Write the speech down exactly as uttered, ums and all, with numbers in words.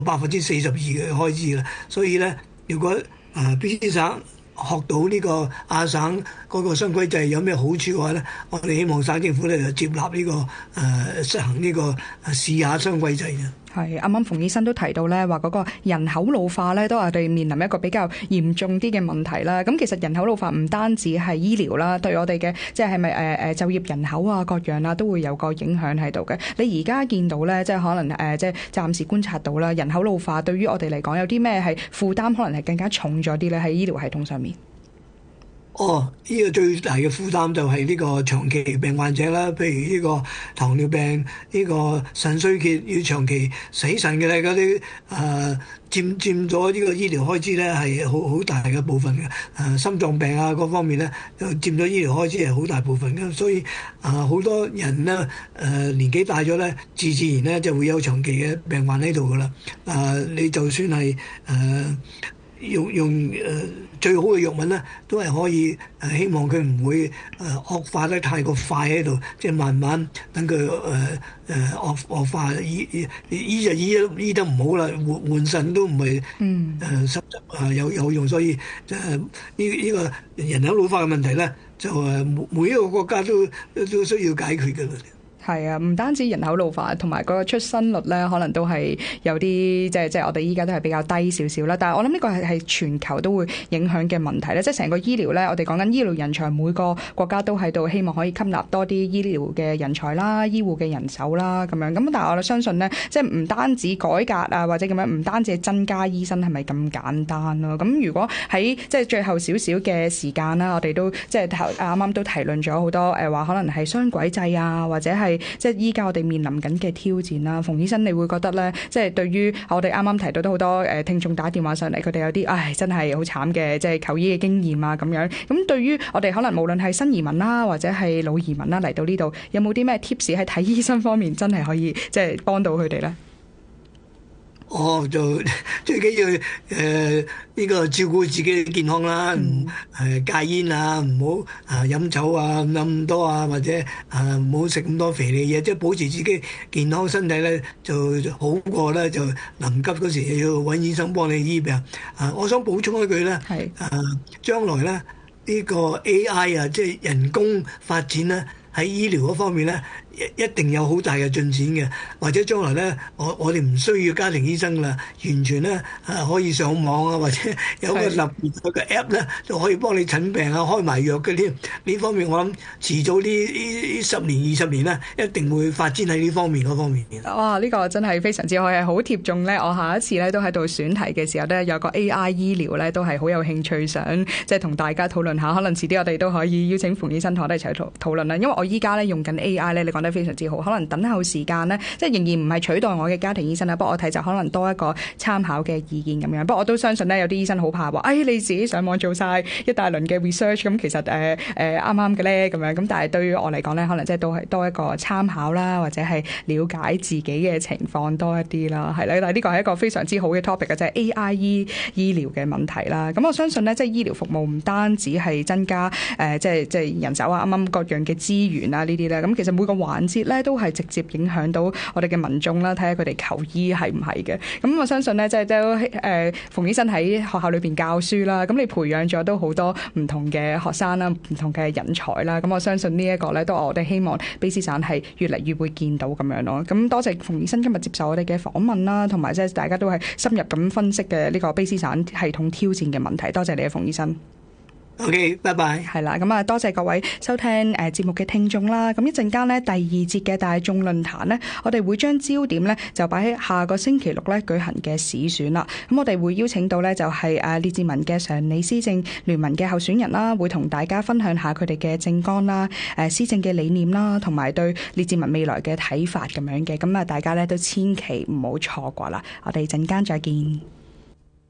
百分之四十二嘅開支啦。所以咧，如果啊 B C 省學到呢個亞省嗰個雙軌制有咩好處嘅話咧，我哋希望省政府咧就接納呢、這個誒、呃、實行呢、這個試下雙軌制嘅。 係啱啱馮醫生都提到咧，話嗰個人口老化咧，都係我哋面臨一個比較嚴重啲嘅問題啦。咁其實人口老化唔單止係醫療啦，對我哋嘅即係係咪誒誒就業人口啊各樣啊都會有個影響喺度嘅。你而家見到咧，即係可能誒即係暫時觀察到啦，人口老化對於我哋嚟講有啲咩係負擔，可能係更加重咗啲咧喺醫療系統上面。 哦，呢、這個最大嘅負擔就係呢個長期病患者啦，譬如呢個糖尿病、呢、這個腎衰竭要長期洗腎嘅咧，嗰啲誒佔佔咗呢個醫療開支咧係好好大嘅部分嘅。誒、呃、心臟病啊各方面咧，就佔咗醫療開支係好大部分嘅。所以啊，好、呃、多人咧誒、呃、年紀大咗咧，自自然咧就會有長期嘅病患喺度噶啦。誒、呃，你就算係誒。呃用用誒、呃、最好嘅藥物咧，都係可以誒、呃，希望佢唔會誒、呃、惡化得太過快喺度，即係慢慢等佢誒誒惡惡化，醫醫醫就醫醫得唔好啦，換換腎都唔係誒實質啊有有用，所以即係呢呢個人口老化嘅問題咧，就誒每每一個國家都都需要解決嘅啦。 係啊，唔單止人口老化，同埋嗰個出生率咧，可能都係有啲即係即係我哋依家都係比較低少少啦。但係我諗呢個係係全球都會影響嘅問題咧，即係成個醫療咧，我哋講緊醫療人才，每個國家都喺度希望可以吸納多啲醫療嘅人才啦、醫護嘅人手啦咁樣。咁但係我哋相信咧，即係唔單止改革啊，或者咁樣，唔單止係增加醫生係咪咁簡單咯？咁如果喺即係最後少少嘅時間啦，我哋都即係頭啱啱都提論咗好多誒話，可能係雙軌制啊，或者係即係依家我哋面臨緊嘅挑戰啦。馮醫生，你會覺得咧，即係對於我哋啱啱提到都好多誒聽眾打電話上嚟，佢哋有啲唉真係好慘嘅，即係求醫嘅經驗啊咁樣。咁對於我哋可能無論係新移民啦，或者係老移民啦嚟到呢度，有冇啲咩 tips 喺睇醫生方面真係可以即係幫到佢哋咧？ 哦，就最緊要誒呢、呃這個照顧自己嘅健康啦，唔誒、嗯、戒煙啊，唔好啊飲酒啊飲咁多啊，或者啊唔好食咁多肥膩嘢，即係保持自己健康身體咧，就好過咧就臨急嗰時要揾醫生幫你醫病。啊，我想補充一句咧，係啊，將來咧呢、這個 A I 啊，即係人工發展咧喺醫療嗰方面咧。一定有好大嘅進展嘅，或者將來咧，我我哋唔需要家庭醫生啦，完全咧啊可以上網啊，或者有個特別嘅 app 咧，就可以幫你診病啊，開埋藥嘅添。呢方面我諗遲早呢呢十年二十年咧，一定會發展喺呢方面嗰方面。 哇！呢、這個真係非常之好，係好貼中咧。我下一次咧都喺度選題嘅時候咧，有個 A I 醫療咧，都係好有興趣想即係同大家討論下。可能遲啲我哋都可以邀請馮醫生同我哋一齊討討論啦。因為我依家咧用緊 A I 咧，你講得非常之好。可能等候時間呢，即係仍然唔係取代我嘅家庭醫生啦。不過我睇就可能多一個參考嘅意見咁樣。不過我都相信呢，有啲醫生好怕話，哎，你自己上網做晒一大輪嘅 research，咁其實誒誒啱啱嘅咧咁樣。咁但係對於我嚟講呢，可能即係都係多一個參考啦，或者係了解自己嘅情況多一啲啦，係啦。但係呢個係一個非常之好嘅 topic 嘅，就係 A I 醫醫療嘅問題啦。咁我相信呢，即係醫療服務唔單止係增加誒、呃，即係即係人手啊，啱啱各樣嘅資源啊呢啲咧。咁其實每個環節咧都係直接影響到我哋嘅民眾啦，睇下佢哋求醫係唔係嘅。咁我相信呢，即係都誒，馮醫生喺學校裏邊教書啦，咁你培養咗都好多唔同嘅學生啦，唔同嘅人才啦。咁我相信呢一個咧，都我哋希望卑詩省係越嚟越會見到咁樣咯。咁多謝馮醫生今日接受我哋嘅訪問啦，同埋即係大家都係深入咁分析嘅呢個卑詩省系統挑戰嘅問題。多謝你啊，馮醫生。 OK，拜拜。 係啦，咁啊，多謝各位收聽誒節目嘅聽眾啦。咁一陣間呢，第二節嘅大眾論壇呢，我哋會將焦點呢就擺喺下個星期六咧舉行嘅市選啦。咁我哋會邀請到呢就係誒列治文嘅常理施政聯盟嘅候選人啦，會同大家分享下佢哋嘅政綱啦、誒施政嘅理念啦，同埋對列治文未來嘅睇法咁樣嘅。咁啊，大家呢都千祈唔好錯過啦。我哋陣間再見。